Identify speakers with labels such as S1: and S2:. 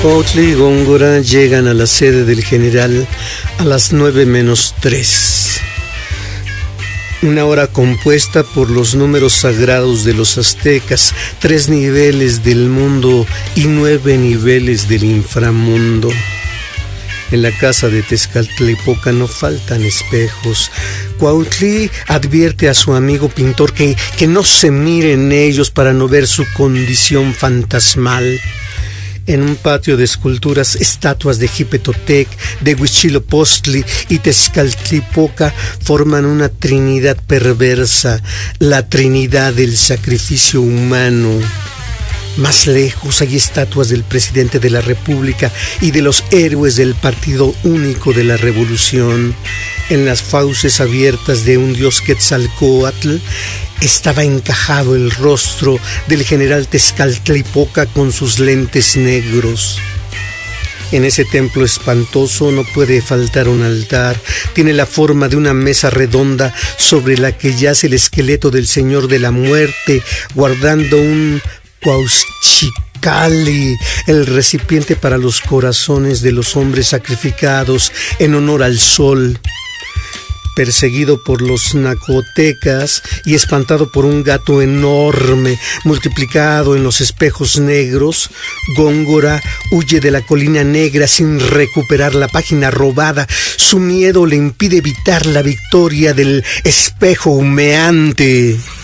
S1: Cuautli y Góngora llegan a la sede del general a las 9:03. Una hora compuesta por los números sagrados de los aztecas, 3 niveles del mundo y 9 niveles del inframundo. En la casa de Tezcatlipoca no faltan espejos. Cuautli advierte a su amigo pintor que no se mire en ellos para no ver su condición fantasmal. En un patio de esculturas, estatuas de Jipetotec, de Huitzilopochtli y Tezcatlipoca forman una trinidad perversa, la trinidad del sacrificio humano. Más lejos hay estatuas del presidente de la República y de los héroes del Partido Único de la Revolución. En las fauces abiertas de un dios Quetzalcóatl estaba encajado el rostro del general Tezcatlipoca con sus lentes negros. En ese templo espantoso no puede faltar un altar. Tiene la forma de una mesa redonda sobre la que yace el esqueleto del Señor de la Muerte, guardando un Cuauhxicalli, el recipiente para los corazones de los hombres sacrificados en honor al sol. Perseguido por los nacotecas y espantado por un gato enorme multiplicado en los espejos negros, Góngora huye de la colina negra sin recuperar la página robada. Su miedo le impide evitar la victoria del espejo humeante.